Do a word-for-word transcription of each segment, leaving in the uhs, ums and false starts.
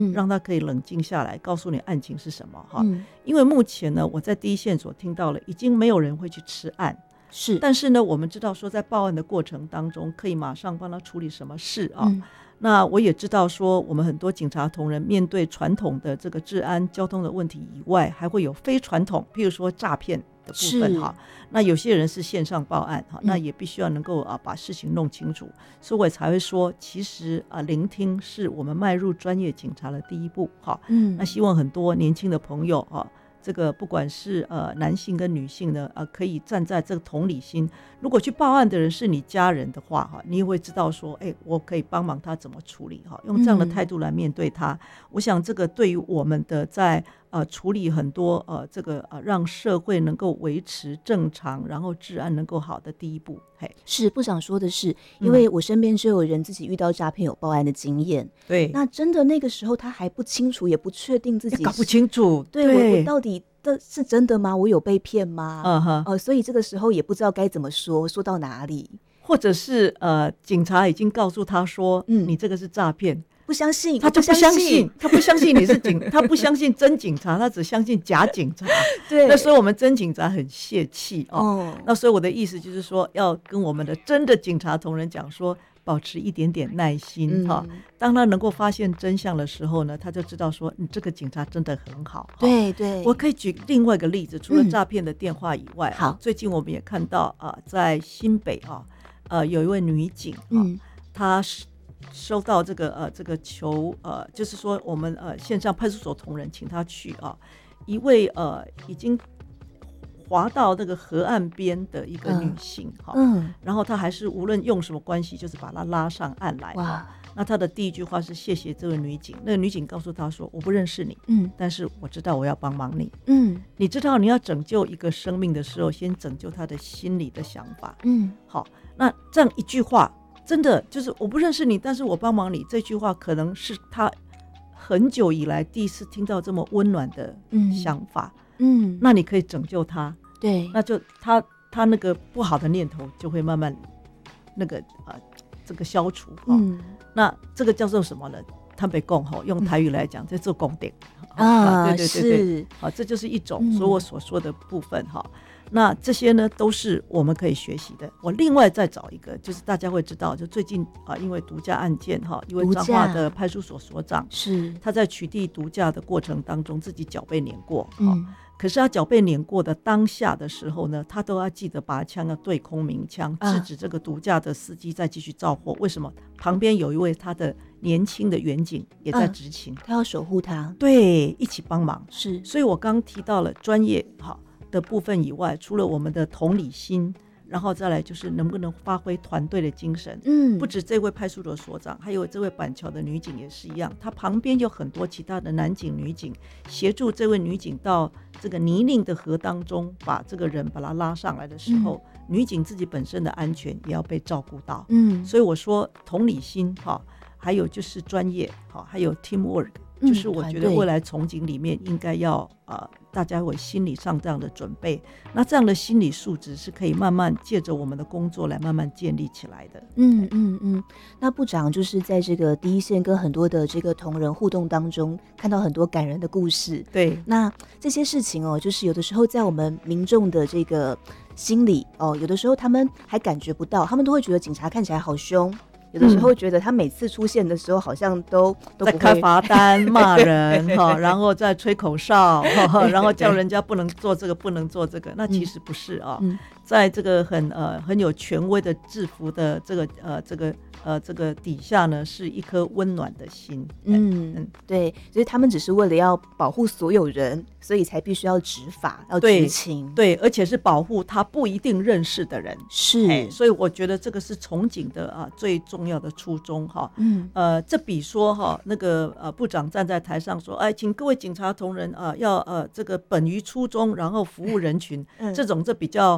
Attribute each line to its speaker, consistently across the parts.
Speaker 1: 让他可以冷静下来告诉你案情是什么哈、
Speaker 2: 嗯，
Speaker 1: 因为目前呢我在第一线所听到了已经没有人会去吃案，
Speaker 2: 是，
Speaker 1: 但是呢我们知道说在报案的过程当中可以马上帮他处理什么事啊、
Speaker 2: 嗯
Speaker 1: 那我也知道说我们很多警察同仁面对传统的这个治安交通的问题以外，还会有非传统，譬如说诈骗的部分哈。那有些人是线上报案哈、嗯，那也必须要能够啊把事情弄清楚，所以我才会说其实啊聆听是我们迈入专业警察的第一步哈。嗯，那希望很多年轻的朋友啊，这个不管是呃男性跟女性呢，呃，可以站在这个同理心。如果去报案的人是你家人的话，哈，你也会知道说，哎、欸，我可以帮忙他怎么处理，哈，用这样的态度来面对他。嗯、我想这个对于我们的在呃处理很多呃这个呃让社会能够维持正常，然后治安能够好的第一步。嘿，
Speaker 2: 是部长说的是，因为我身边就有人自己遇到诈骗有报案的经验，
Speaker 1: 对，
Speaker 2: 那真的那个时候他还不清楚，也不确定自己
Speaker 1: 搞不清楚，
Speaker 2: 对, 对我我到底的是真的吗？我有被骗吗？
Speaker 1: 嗯哼，
Speaker 2: 呃，所以这个时候也不知道该怎么说，说到哪里，
Speaker 1: 或者是呃，警察已经告诉他说，嗯，你这个是诈骗，
Speaker 2: 不相信，
Speaker 1: 他就不相信，他不相信你是警，他不相信真警察，他只相信假警察。
Speaker 2: 对，
Speaker 1: 那所以我们真警察很泄气哦。
Speaker 2: 哦
Speaker 1: 那所以我的意思就是说，要跟我们的真的警察同仁讲说，保持一点点耐心哈、嗯。当他能够发现真相的时候呢，他就知道说，你这个警察真的很好。
Speaker 2: 对对，
Speaker 1: 我可以举另外一个例子，除了诈骗的电话以外、嗯，
Speaker 2: 好，
Speaker 1: 最近我们也看到啊、呃，在新北啊，呃，有一位女警啊，
Speaker 2: 嗯、
Speaker 1: 她收到这个呃这个求呃，就是说我们呃线上派出所同仁请她去啊，一位呃已经滑到那个河岸边的一个女性哈、
Speaker 2: 嗯嗯，
Speaker 1: 然后她还是无论用什么关系，就是把她拉上岸来。
Speaker 2: 哇，
Speaker 1: 那她的第一句话是谢谢这位女警，那个女警告诉她说，我不认识你，
Speaker 2: 嗯，
Speaker 1: 但是我知道我要帮忙你，
Speaker 2: 嗯，
Speaker 1: 你知道你要拯救一个生命的时候，先拯救她的心理的想法，
Speaker 2: 嗯，
Speaker 1: 好，那这样一句话。真的就是我不认识你，但是我帮忙你，这句话可能是他很久以来第一次听到这么温暖的想法。
Speaker 2: 嗯，
Speaker 1: 那你可以拯救他，
Speaker 2: 对，
Speaker 1: 那就他他那个不好的念头就会慢慢那个呃这个消除。嗯，那这个叫做什么呢？坦白讲哈，用台语来讲，叫做功德
Speaker 2: 啊，
Speaker 1: 对对对对，好，这就是一种所以我所说的部分哈。嗯，那这些呢都是我们可以学习的。我另外再找一个，就是大家会知道，就最近啊，因为毒驾案件哈，因为彰化的派出所所长
Speaker 2: 是
Speaker 1: 他在取缔毒驾的过程当中，自己脚被碾过，
Speaker 2: 嗯，
Speaker 1: 可是他脚被碾过的当下的时候呢，他都要记得拔枪要对空鸣枪，制止这个毒驾的司机再继续造祸。为什么？旁边有一位他的年轻的员警也在执勤，
Speaker 2: 他要守护他，
Speaker 1: 对，一起帮忙。
Speaker 2: 是，
Speaker 1: 所以我刚提到了专业好的部分以外，除了我们的同理心，然后再来就是能不能发挥团队的精神。嗯，不止这位派出所所长，还有这位板桥的女警也是一样，她旁边有很多其他的男警女警协助这位女警到这个泥泞的河当中，把这个人把他拉上来的时候，嗯，女警自己本身的安全也要被照顾到。嗯，所以我说同理心哈，还有就是专业哈，还有 teamwork，嗯，就是我觉得未来从警里面应该要呃大家会心理上这样的准备，那这样的心理素质是可以慢慢借着我们的工作来慢慢建立起来的。
Speaker 2: 嗯嗯嗯。那部长就是在这个第一线跟很多的这个同仁互动当中，看到很多感人的故事。
Speaker 1: 对，
Speaker 2: 那这些事情哦，就是有的时候在我们民众的这个心里哦，有的时候他们还感觉不到，他们都会觉得警察看起来好凶。有的时候觉得他每次出现的时候好像都、嗯、都
Speaker 1: 在开罚单骂人然后再吹口哨然后叫人家不能做这个不能做这个，那其实不是啊、嗯嗯，在这个很呃很有权威的制服的这个呃这个呃这个底下呢，是一颗温暖的心。
Speaker 2: 嗯嗯，对，所以他们只是为了要保护所有人，所以才必须要执法要执勤，
Speaker 1: 对，而且是保护他不一定认识的人。
Speaker 2: 是，
Speaker 1: 所以我觉得这个是从警的啊最重要的初衷哈。嗯，呃，这比说哈那个呃部长站在台上说，哎，请各位警察同仁啊、呃，要呃这个本于初衷，然后服务人群，嗯、这种这比较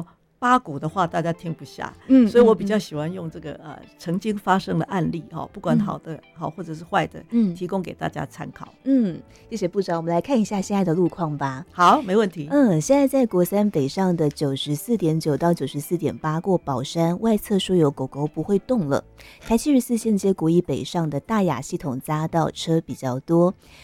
Speaker 1: 八股的话大家听不下，
Speaker 2: 嗯，
Speaker 1: 所以我比
Speaker 2: 嗯
Speaker 1: 较喜欢用这个呃曾经发生的案例哈、哦，不管好的好、或者是坏的，
Speaker 2: 嗯
Speaker 1: 提供给大家参考。
Speaker 2: 嗯，谢谢部长，我们来看一下现在的路况吧。
Speaker 1: 好，没问题。
Speaker 2: 嗯，现在在国三北上的九十四点九到九十四点八过宝山外侧说有狗狗不会动了。台七十四线接国一北上的大雅系统匝道车比较多，